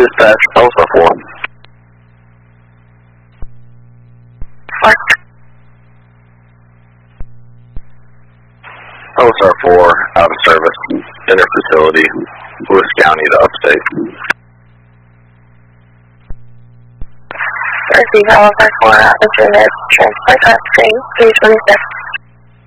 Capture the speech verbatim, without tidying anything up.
dispatch, L S R four. What? L S R four, out of service, inter-facility, Lewis County to upstate. Receive L S R four, altitude, transport upstate, three twenty-six.